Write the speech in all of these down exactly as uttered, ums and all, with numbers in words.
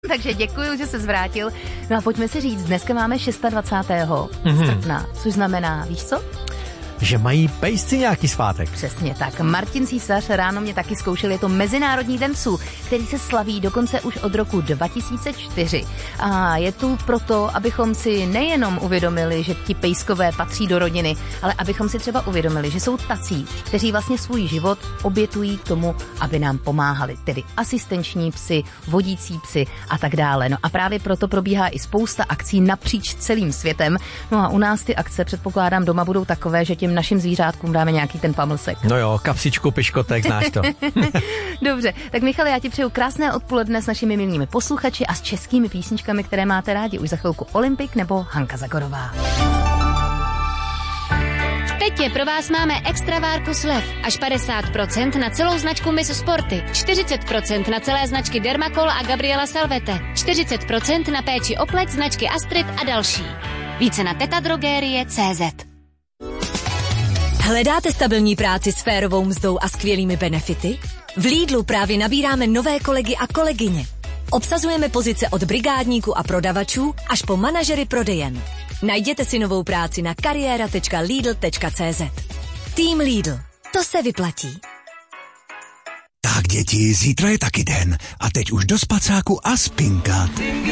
Takže děkuji, že se zvrátil. No a pojďme si říct, dneska máme dvacátého šestého Mm-hmm. srpna, což znamená, víš co? Že mají pejsci nějaký svátek. Přesně tak. Martin Císař ráno mě taky zkoušel, je to Mezinárodní den psů, který se slaví dokonce už od roku dva tisíce čtyři. A je tu proto, abychom si nejenom uvědomili, že ti pejskové patří do rodiny, ale abychom si třeba uvědomili, že jsou tací, kteří vlastně svůj život obětují k tomu, aby nám pomáhali. Tedy asistenční psy, vodící psy a tak dále. No a právě proto probíhá i spousta akcí napříč celým světem. No a u nás ty akce, předpokládám, doma budou takové, že těm našim zvířátkům dáme nějaký ten pamlsek. No jo, kapsičku, piškotek, znáš to. Dobře, tak Michale, já ti přeju krásné odpoledne s našimi milými posluchači a s českými písničkami, které máte rádi. Už za chvilku Olympik nebo Hanka Zagorová. V Tetě pro vás máme extra várku slev. Až padesát procent na celou značku Miss Sporty, čtyřicet procent na celé značky Dermacol a Gabriela Salvete, čtyřicet procent na péči o pleť značky Astrid a další. Více na tetadrogerie tečka cé zet. Hledáte stabilní práci s férovou mzdou a skvělými benefity? V Lidlu právě nabíráme nové kolegy a kolegyně. Obsazujeme pozice od brigádníků a prodavačů až po manažery prodejen. Najděte si novou práci na kariéra tečka lidl tečka cé zet. Tým Lidl. To se vyplatí. Tak děti, zítra je taky den. A teď už do spacáku a spinkat.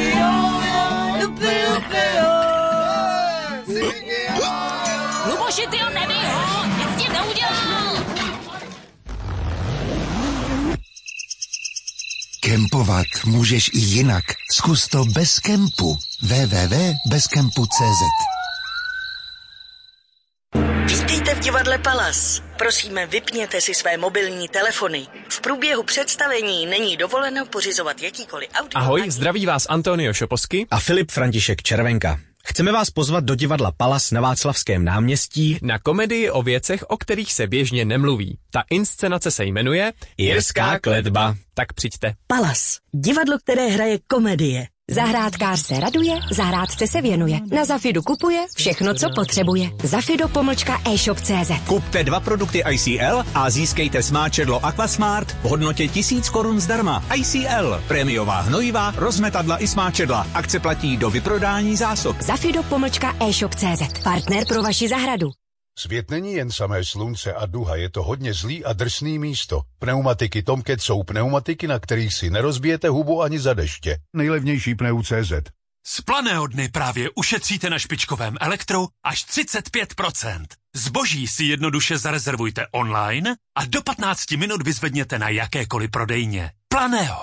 Luboši, ty ho neví, ho! Nic s tím neudělal! Kempovat můžeš i jinak. Zkus to bez kempu. w w w tečka bezkempu tečka cé zet. Vítejte v divadle Palas. Prosíme, vypněte si své mobilní telefony. V průběhu představení není dovoleno pořizovat jakýkoliv audio. Ahoj, zdraví vás Antonio Šoposky a Filip František Červenka. Chceme vás pozvat do divadla Palas na Václavském náměstí na komedii o věcech, o kterých se běžně nemluví. Ta inscenace se jmenuje Jirská kletba. Tak přijďte. Palas, divadlo, které hraje komedie. Zahrádkář se raduje, zahrádce se věnuje. Na Zafidu kupuje všechno, co potřebuje. Zafido pomlčka e-shop tečka cé zet. Kupte dva produkty I C L a získejte smáčedlo Aquasmart v hodnotě tisíc korun zdarma. I C L, prémiová hnojiva, rozmetadla i smáčedla. Akce platí do vyprodání zásob. Zafido pomlčka e-shop tečka cé zet. Partner pro vaši zahradu. Svět není jen samé slunce a duha, je to hodně zlý a drsný místo. Pneumatiky Tomcat jsou pneumatiky, na kterých si nerozbijete hubu ani za deště. Nejlevnější pneu tečka cé zet. Z Planého dny právě ušetříte na špičkovém elektru až třicet pět procent. Zboží si jednoduše zarezervujte online a do patnácti minut vyzvedněte na jakékoliv prodejně. Planého.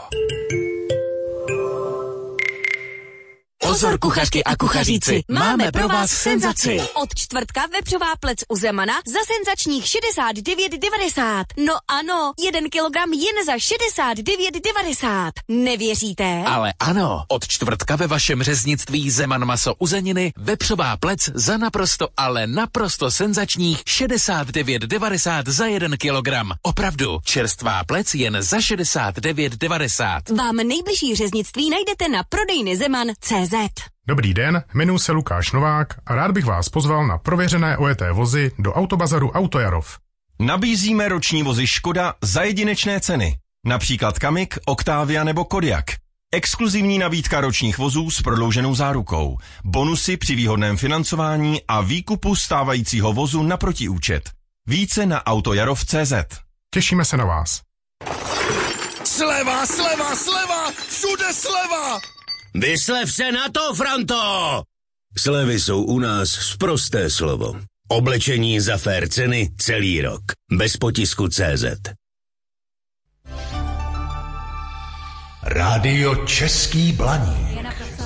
Pozor, kuchařky a kuchaříci, máme pro vás senzaci. Od čtvrtka vepřová plec u Zemana za senzačních šedesát devět devadesát. No ano, jeden kilogram jen za šedesát devět devadesát. Nevěříte? Ale ano, od čtvrtka ve vašem řeznictví Zeman maso uzeniny vepřová plec za naprosto, ale naprosto senzačních šedesát devět devadesát za jeden kilogram. Opravdu, čerstvá plec jen za šedesát devět devadesát. Vám nejbližší řeznictví najdete na prodejny Zeman tečka cé zet. Dobrý den, jmenuji se Lukáš Novák a rád bych vás pozval na prověřené ojeté vozy do Autobazaru Autojarov. Nabízíme roční vozy Škoda za jedinečné ceny. Například Kamik, Octavia nebo Kodiaq. Exkluzivní nabídka ročních vozů s prodlouženou zárukou. Bonusy při výhodném financování a výkupu stávajícího vozu na protiúčet. Více na autojarov tečka cé zet. Těšíme se na vás. Sleva, sleva, sleva, všude sleva! Vyslev se na to, Franto! Slevy jsou u nás sprosté slovo. Oblečení za fér ceny celý rok. Bez potisku tečka cé zet. Rádio Český Blaník.